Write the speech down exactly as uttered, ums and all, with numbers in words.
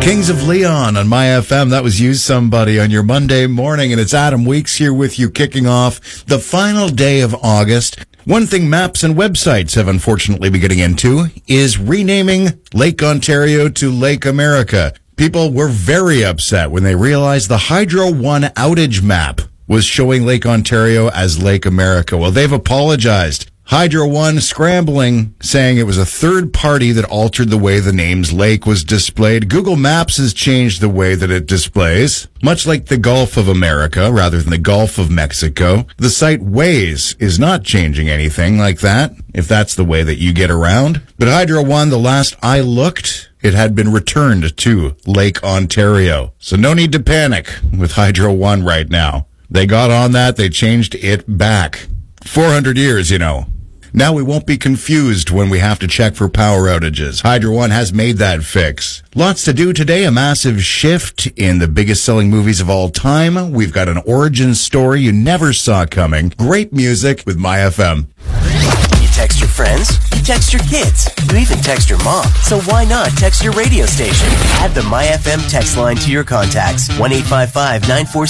Kings of Leon on My F M. That was Use Somebody on your Monday morning, and it's Adam Weeks here with you, kicking off the final day of August. One thing maps and websites have unfortunately been getting into is renaming Lake Ontario to Lake America. People were very upset when they realized the Hydro One outage map was showing Lake Ontario as Lake America. Well, they've apologized. Hydro One scrambling, saying it was a third party that altered the way the name's lake was displayed. Google Maps has changed the way that it displays. Much like the Gulf of America rather than the Gulf of Mexico, the site Waze is not changing anything like that, if that's the way that you get around. But Hydro One, the last I looked, it had been returned to Lake Ontario. So no need to panic with Hydro One right now. They got on that. They changed it back. four hundred years, you know. Now we won't be confused when we have to check for power outages. Hydro One has made that fix. Lots to do today. A massive shift in the biggest selling movies of all time. We've got an origin story you never saw coming. Great music with My F M. You text your friends, you text your kids, you even text your mom. So why not text your radio station? Add the My F M text line to your contacts. one eight five five nine four